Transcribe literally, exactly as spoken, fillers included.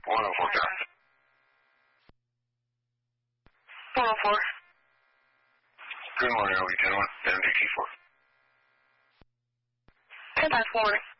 one oh four Captain. one oh four. Good morning, L V ten one, M D T four. ten five four.